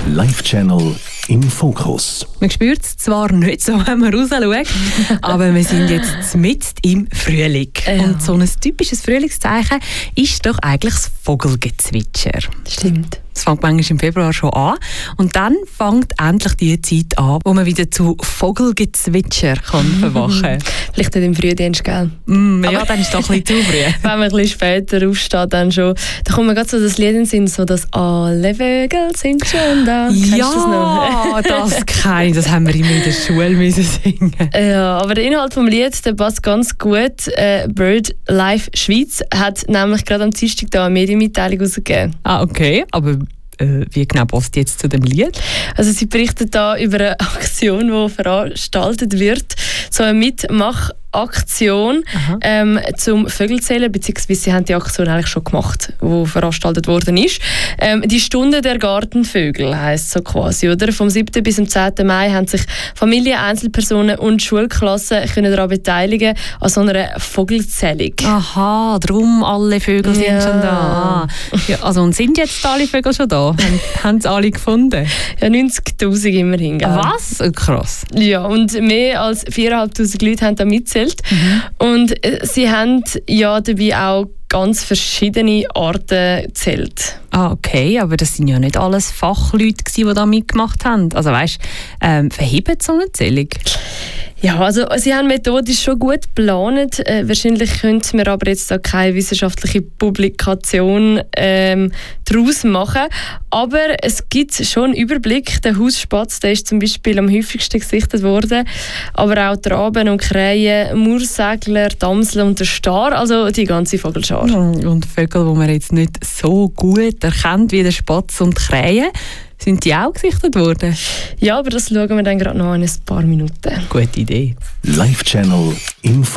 Live-Channel im Fokus. Man spürt es zwar nicht so, wenn man raus schaut, aber wir sind jetzt mitten im Frühling. Ja. Und so ein typisches Frühlingszeichen ist doch eigentlich das Vogelgezwitscher. Stimmt. Das fängt manchmal im Februar schon an. Und dann fängt endlich die Zeit an, wo man wieder zu Vogelgezwitscher kann verwachen kann. Vielleicht nicht im Frühdienst, gell? Ja, dann ist es doch ein bisschen zu früh. Wenn man ein bisschen später aufsteht, dann schon. Da kommt mir gerade so das Lied in den Sinn, so dass alle Vögel sind schon da. Kennst du das noch? das kenne ich. Das haben wir immer in der Schule müssen singen. Ja, aber der Inhalt des Lieds, der passt ganz gut. Bird Life Schweiz hat nämlich gerade am Dienstag da eine Medienmitteilung rausgegeben. Ah, okay. Aber wie genau passt die jetzt zu dem Lied? Also sie berichtet da über eine Aktion, die veranstaltet wird. So eine Mitmachaktion zum Vögelzählen, beziehungsweise sie haben die Aktion eigentlich schon gemacht, die veranstaltet worden ist. Die Stunde der Gartenvögel heisst so quasi, oder? Vom 7. bis zum 10. Mai haben sich Familien, Einzelpersonen und Schulklassen können daran beteiligen an so einer Vogelzählung. Aha, darum alle Vögel sind schon da. Ja, also, und sind jetzt alle Vögel schon da? Haben sie alle gefunden? Ja, 90'000 immerhin. Gell? Was? Krass. Ja, und mehr als 4'500 Leute haben da mitgezählt. Und sie haben ja dabei auch ganz verschiedene Arten gezählt. Ah, okay, aber das sind ja nicht alles Fachleute, die da mitgemacht haben. Also weißt, verhebt so eine Zählung? Ja, also sie haben methodisch schon gut geplant. Wahrscheinlich könnte man aber jetzt da keine wissenschaftliche Publikation daraus machen. Aber es gibt schon einen Überblick. Der Hausspatz, der ist zum Beispiel am häufigsten gesichtet worden. Aber auch die Raben und Krähen, Mauersegler, die Amsel und der Star, also die ganze Vogelschar. Und Vögel, die man jetzt nicht so gut erkennt wie der Spatz und die Krähen, sind die auch gesichtet worden? Ja, aber das schauen wir dann gerade noch in ein paar Minuten. Gute Idee. Live-Channel im Fokus.